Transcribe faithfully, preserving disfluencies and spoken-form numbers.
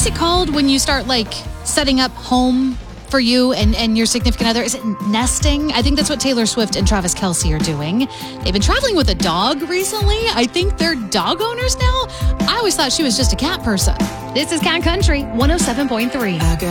it called when you start like setting up home for you and, and your significant other? Is it nesting? I think that's what Taylor Swift and Travis Kelce are doing. They've been traveling with a dog recently. I think they're dog owners now. I always thought she was just a cat person. This is Cat Country one oh seven point three.